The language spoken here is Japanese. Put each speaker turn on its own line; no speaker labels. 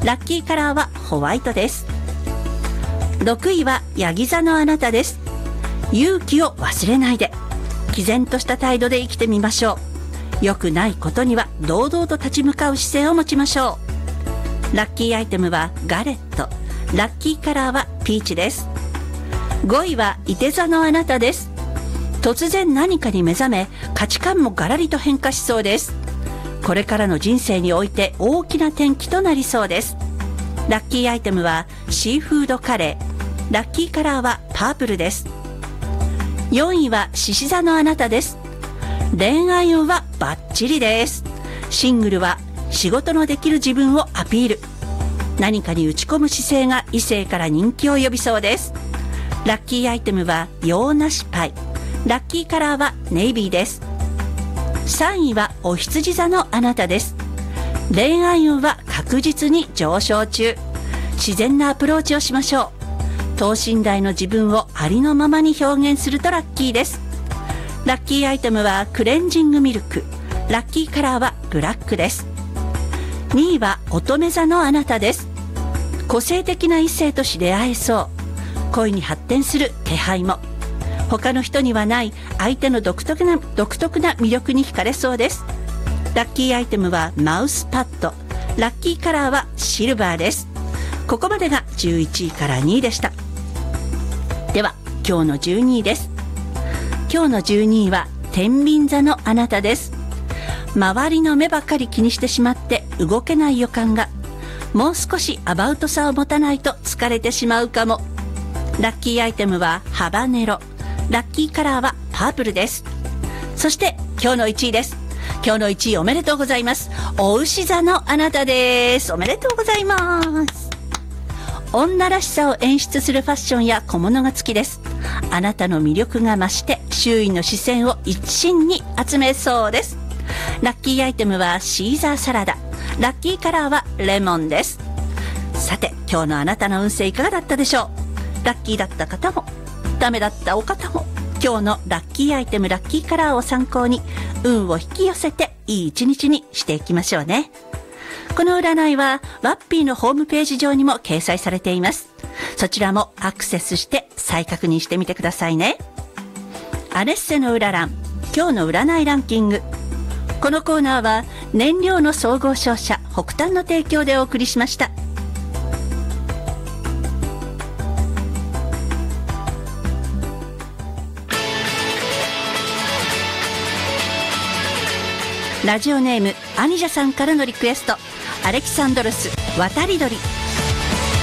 ラッキーカラーはホワイトです。6位はヤギ座のあなたです。勇気を忘れないで、毅然とした態度で生きてみましょう。良くないことには堂々と立ち向かう姿勢を持ちましょう。ラッキーアイテムはガレット、ラッキーカラーはピーチです。5位は射手座のあなたです。突然何かに目覚め、価値観もガラリと変化しそうです。これからの人生において大きな転機となりそうです。ラッキーアイテムはシーフードカレー、ラッキーカラーはパープルです。4位は獅子座のあなたです。恋愛運はバッチリです。シングルは仕事のできる自分をアピール。何かに打ち込む姿勢が異性から人気を呼びそうです。ラッキーアイテムは洋梨パイ、ラッキーカラーはネイビーです。3位はお羊座のあなたです。恋愛運は確実に上昇中。自然なアプローチをしましょう。等身大の自分をありのままに表現するとラッキーです。ラッキーアイテムはクレンジングミルク、ラッキーカラーはブラックです。2位は乙女座のあなたです。個性的な異性と知り合えそう。恋に発展する気配も。他の人にはない相手の独特な魅力に惹かれそうです。ラッキーアイテムはマウスパッド、ラッキーカラーはシルバーです。ここまでが11位から2位でした。では今日の12位です。今日の12位は天秤座のあなたです。周りの目ばかり気にしてしまって動けない予感が。もう少しアバウトさを持たないと疲れてしまうかも。ラッキーアイテムはハバネロ、ラッキーカラーはパープルです。そして今日の1位です。今日の1位おめでとうございます。お牛座のあなたです。おめでとうございます。女らしさを演出するファッションや小物が好きです。あなたの魅力が増して周囲の視線を一身に集めそうです。ラッキーアイテムはシーザーサラダ、ラッキーカラーはレモンです。さて今日のあなたの運勢いかがだったでしょう。ラッキーだった方もダメだったお方も、今日のラッキーアイテムラッキーカラーを参考に運を引き寄せていい一日にしていきましょうね。この占いはワッピーのホームページ上にも掲載されています。そちらもアクセスして再確認してみてくださいね。アネッセのうららん、今日の占いランキング。このコーナーは燃料の総合商社北端の提供でお送りしました。ラジオネームアニジャさんからのリクエスト、アレキサンドロス渡り鳥。